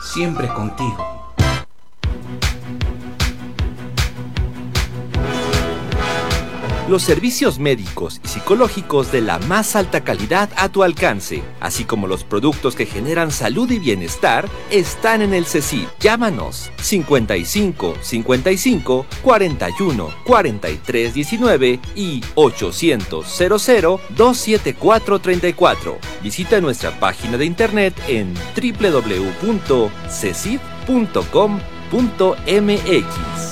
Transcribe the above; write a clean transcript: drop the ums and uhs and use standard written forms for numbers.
siempre contigo. Los servicios médicos y psicológicos de la más alta calidad a tu alcance, así como los productos que generan salud y bienestar, están en el CECID. Llámanos 55 55 41 43 19 y 800 00 274 34. Visita nuestra página de internet en www.cecid.com.mx.